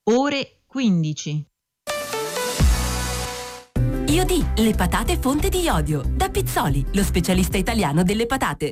ore 15. Iodi, le patate fonte di iodio. Da Pizzoli, lo specialista italiano delle patate.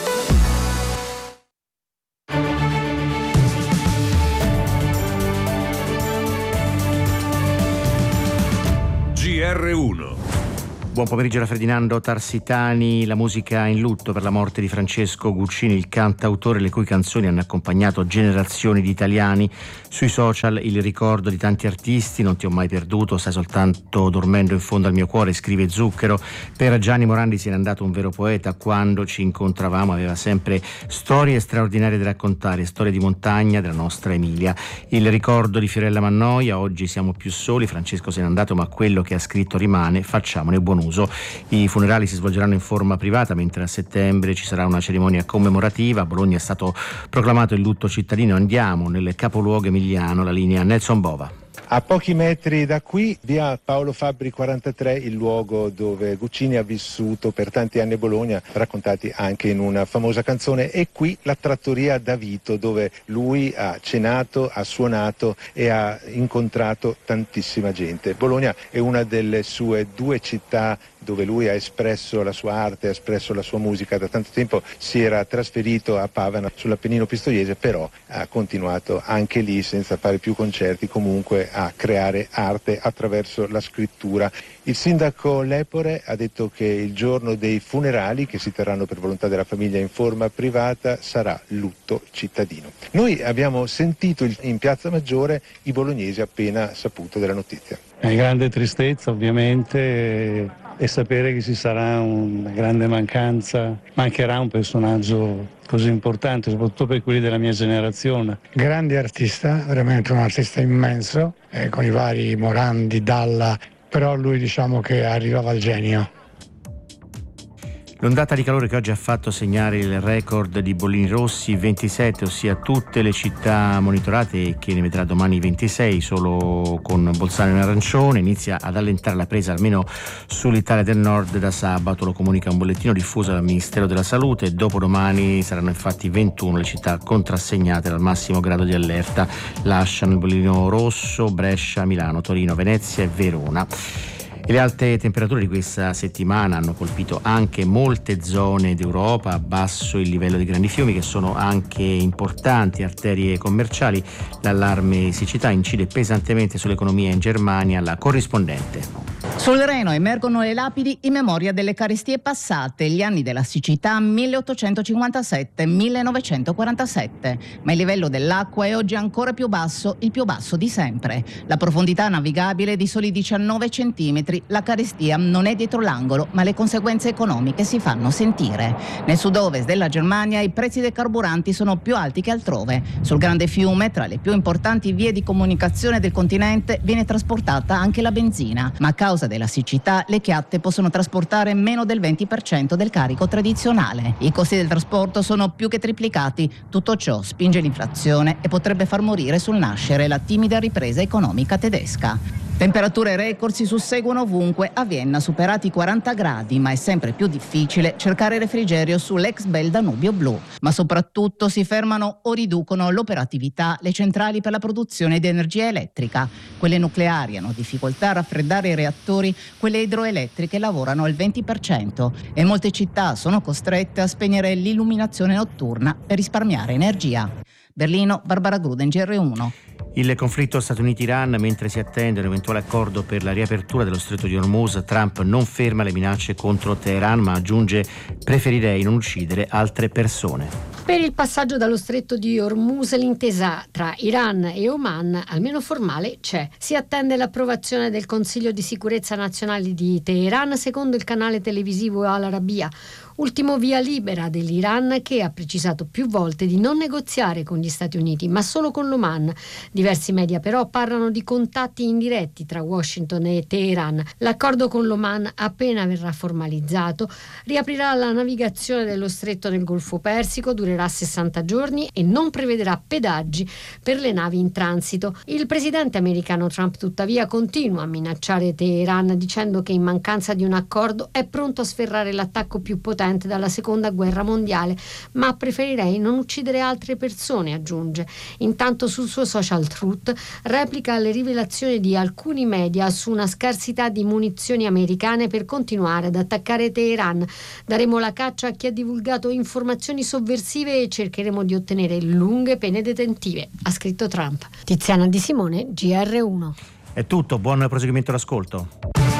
GR1. Buon pomeriggio da Ferdinando Tarsitani. La musica in lutto per la morte di Francesco Guccini, il cantautore le cui canzoni hanno accompagnato generazioni di italiani. Sui social il ricordo di tanti artisti, non ti ho mai perduto, stai soltanto dormendo in fondo al mio cuore, scrive Zucchero. Per Gianni Morandi se n'è andato un vero poeta, quando ci incontravamo aveva sempre storie straordinarie da raccontare, storie di montagna della nostra Emilia. Il ricordo di Fiorella Mannoia, oggi siamo più soli, Francesco se n'è andato ma quello che ha scritto rimane, facciamone buon uso. I funerali si svolgeranno in forma privata, mentre a settembre ci sarà una cerimonia commemorativa. A Bologna è stato proclamato il lutto cittadino. Andiamo nel capoluogo emiliano, la linea Nelson Bova. A pochi metri da qui, via Paolo Fabbri 43, il luogo dove Guccini ha vissuto per tanti anni a Bologna, raccontati anche in una famosa canzone, e qui la trattoria da Vito, dove lui ha cenato, ha suonato e ha incontrato tantissima gente. Bologna è una delle sue due città dove lui ha espresso la sua arte, ha espresso la sua musica. Da tanto tempo si era trasferito a Pavana sull'Appennino Pistoiese, però ha continuato anche lì, senza fare più concerti, comunque a creare arte attraverso la scrittura. Il sindaco Lepore ha detto che il giorno dei funerali, che si terranno per volontà della famiglia in forma privata, sarà lutto cittadino. Noi abbiamo sentito in Piazza Maggiore i bolognesi appena saputo della notizia. È grande tristezza ovviamente, e sapere che ci sarà una grande mancanza, mancherà un personaggio così importante, soprattutto per quelli della mia generazione. Grande artista, veramente un artista immenso, con i vari Morandi, Dalla, però lui diciamo che arrivava al genio. L'ondata di calore che oggi ha fatto segnare il record di bollini rossi, 27, ossia tutte le città monitorate, e che ne vedrà domani 26, solo con Bolzano in arancione. Inizia ad allentare la presa almeno sull'Italia del Nord da sabato, lo comunica un bollettino diffuso dal Ministero della Salute. Dopodomani saranno infatti 21 le città contrassegnate dal massimo grado di allerta. Lasciano il bollino rosso Brescia, Milano, Torino, Venezia e Verona. E le alte temperature di questa settimana hanno colpito anche molte zone d'Europa. Abbasso il livello dei grandi fiumi, che sono anche importanti arterie commerciali. L'allarme siccità incide pesantemente sull'economia in Germania. La corrispondente. Sul Reno emergono le lapidi in memoria delle carestie passate, gli anni della siccità 1857-1947, ma il livello dell'acqua è oggi ancora più basso, il più basso di sempre. La profondità navigabile è di soli 19 centimetri, la carestia non è dietro l'angolo, ma le conseguenze economiche si fanno sentire. Nel sud-ovest della Germania i prezzi dei carburanti sono più alti che altrove. Sul grande fiume, tra le più importanti vie di comunicazione del continente, viene trasportata anche la benzina, ma a causa della siccità le chiatte possono trasportare meno del 20% del carico tradizionale. I costi del trasporto sono più che triplicati. Tutto ciò spinge l'inflazione e potrebbe far morire sul nascere la timida ripresa economica tedesca. Temperature record si susseguono ovunque. A Vienna superati i 40 gradi, ma è sempre più difficile cercare refrigerio sull'ex bel Danubio blu. Ma soprattutto si fermano o riducono l'operatività le centrali per la produzione di energia elettrica. Quelle nucleari hanno difficoltà a raffreddare i reattori, quelle idroelettriche lavorano al 20% e molte città sono costrette a spegnere l'illuminazione notturna per risparmiare energia. Berlino, Barbara Gruden, GR1. Il conflitto Stati Uniti-Iran, mentre si attende un eventuale accordo per la riapertura dello stretto di Hormuz, Trump non ferma le minacce contro Teheran, ma aggiunge: preferirei non uccidere altre persone. Per il passaggio dallo stretto di Hormuz l'intesa tra Iran e Oman, almeno formale, c'è. Si attende l'approvazione del Consiglio di sicurezza nazionale di Teheran, secondo il canale televisivo Al Arabiya. Ultimo via libera dell'Iran, che ha precisato più volte di non negoziare con gli Stati Uniti, ma solo con l'Oman. Diversi media però parlano di contatti indiretti tra Washington e Teheran. L'accordo con l'Oman, appena verrà formalizzato, riaprirà la navigazione dello stretto nel Golfo Persico, durerà 60 giorni e non prevederà pedaggi per le navi in transito. Il presidente americano Trump, tuttavia, continua a minacciare Teheran, dicendo che in mancanza di un accordo è pronto a sferrare l'attacco più potente precedente dalla seconda guerra mondiale, ma preferirei non uccidere altre persone, aggiunge. Intanto sul suo social Truth replica le rivelazioni di alcuni media su una scarsità di munizioni americane per continuare ad attaccare Teheran. Daremo la caccia a chi ha divulgato informazioni sovversive e cercheremo di ottenere lunghe pene detentive, ha scritto Trump. Tiziana Di Simone, GR1. È tutto, buon proseguimento d'ascolto.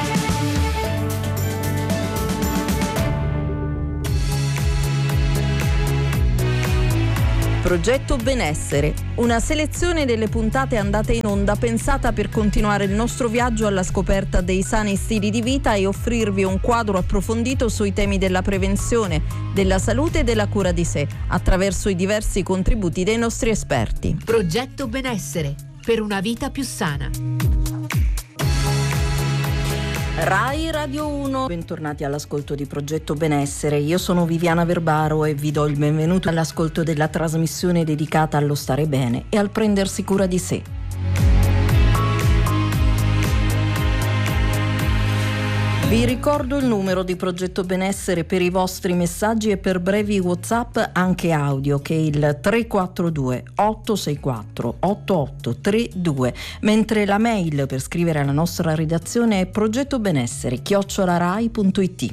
Progetto Benessere, una selezione delle puntate andate in onda pensata per continuare il nostro viaggio alla scoperta dei sani stili di vita e offrirvi un quadro approfondito sui temi della prevenzione, della salute e della cura di sé, attraverso i diversi contributi dei nostri esperti. Progetto Benessere, per una vita più sana. Rai Radio 1, bentornati all'ascolto di Progetto Benessere. Io sono Viviana Verbaro e vi do il benvenuto all'ascolto della trasmissione dedicata allo stare bene e al prendersi cura di sé. Vi ricordo il numero di Progetto Benessere per i vostri messaggi e per brevi WhatsApp anche audio, che è il 342 864 8832, mentre la mail per scrivere alla nostra redazione è progettobenessere@rai.it.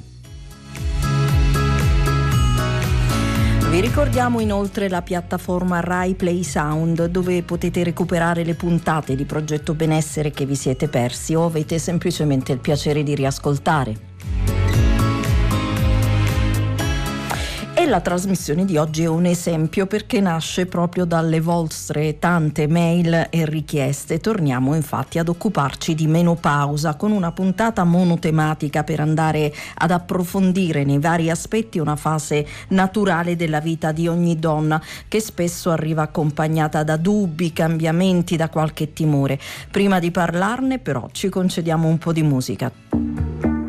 Vi ricordiamo inoltre la piattaforma Rai Play Sound, dove potete recuperare le puntate di Progetto Benessere che vi siete persi o avete semplicemente il piacere di riascoltare. E la trasmissione di oggi è un esempio perché nasce proprio dalle vostre tante mail e richieste. Torniamo infatti ad occuparci di menopausa con una puntata monotematica per andare ad approfondire nei vari aspetti una fase naturale della vita di ogni donna che spesso arriva accompagnata da dubbi, cambiamenti, da qualche timore. Prima di parlarne però ci concediamo un po' di musica.